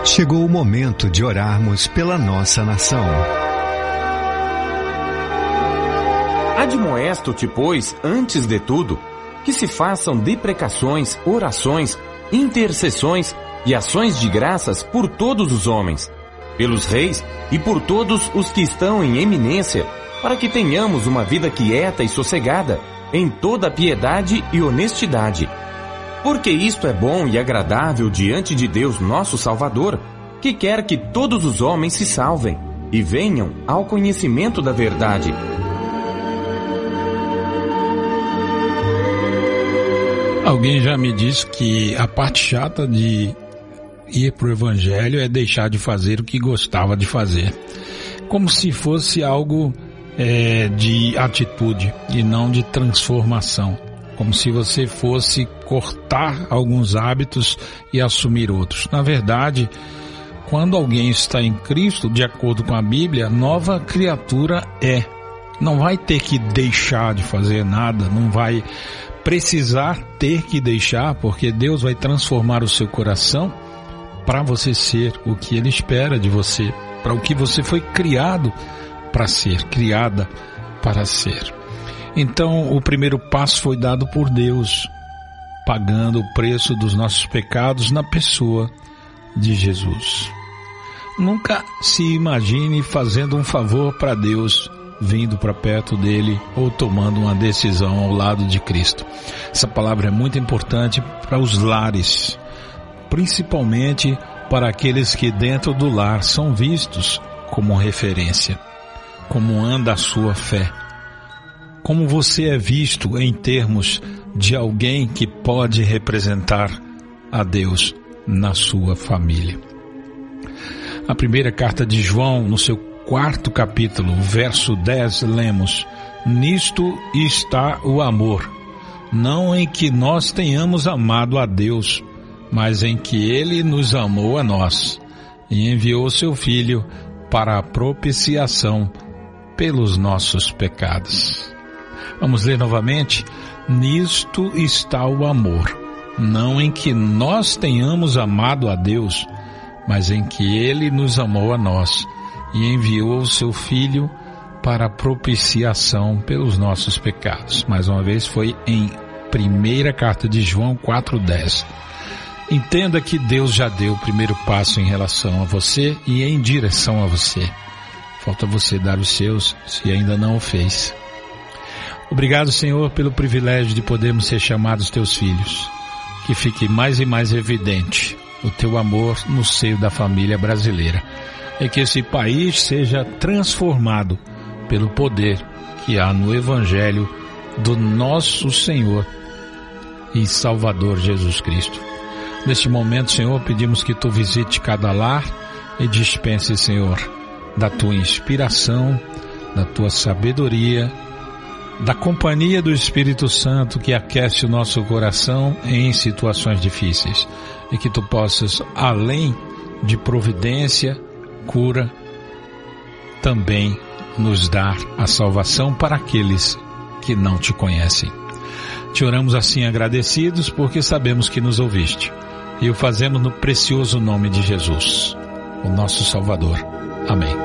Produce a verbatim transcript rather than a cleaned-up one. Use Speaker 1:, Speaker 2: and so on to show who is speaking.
Speaker 1: Chegou o momento de orarmos pela nossa nação.
Speaker 2: Admoesto-te, pois, antes de tudo, que se façam deprecações, orações, intercessões e ações de graças por todos os homens, pelos reis e por todos os que estão em eminência, para que tenhamos uma vida quieta e sossegada, em toda piedade e honestidade. Porque isto é bom e agradável diante de Deus nosso Salvador, que quer que todos os homens se salvem e venham ao conhecimento da verdade.
Speaker 3: Alguém já me disse que a parte chata de ir para o Evangelho é deixar de fazer o que gostava de fazer. Como se fosse algo é, de atitude e não de transformação. Como se você fosse cortar alguns hábitos e assumir outros. Na verdade, quando alguém está em Cristo, de acordo com a Bíblia, nova criatura é. Não vai ter que deixar de fazer nada, não vai precisar ter que deixar, porque Deus vai transformar o seu coração para você ser o que Ele espera de você, para o que você foi criado para ser, criada para ser. Então, o primeiro passo foi dado por Deus, pagando o preço dos nossos pecados na pessoa de Jesus. Nunca se imagine fazendo um favor para Deus, vindo para perto dele ou tomando uma decisão ao lado de Cristo. Essa palavra é muito importante para os lares, principalmente para aqueles que dentro do lar são vistos como referência. Como anda a sua fé? Como você é visto em termos de alguém que pode representar a Deus na sua família? A primeira carta de João, no seu quarto capítulo, verso dez, lemos: nisto está o amor, não em que nós tenhamos amado a Deus, mas em que Ele nos amou a nós e enviou seu Filho para a propiciação pelos nossos pecados. Vamos ler novamente. Nisto está o amor, não em que nós tenhamos amado a Deus, mas em que Ele nos amou a nós e enviou o seu Filho para a propiciação pelos nossos pecados. Mais uma vez, foi em primeira carta de João quatro, dez. Entenda que Deus já deu o primeiro passo em relação a você e em direção a você. Falta você dar os seus, se ainda não o fez. Obrigado, Senhor, pelo privilégio de podermos ser chamados teus filhos. Que fique mais e mais evidente o teu amor no seio da família brasileira. E que esse país seja transformado pelo poder que há no Evangelho do nosso Senhor e Salvador Jesus Cristo. Neste momento, Senhor, pedimos que Tu visite cada lar e dispense, Senhor, da Tua inspiração, da Tua sabedoria, da companhia do Espírito Santo que aquece o nosso coração em situações difíceis. E que Tu possas, além de providência, cura, também nos dar a salvação para aqueles que não Te conhecem. Te oramos assim agradecidos porque sabemos que nos ouviste. E o fazemos no precioso nome de Jesus, o nosso Salvador. Amém.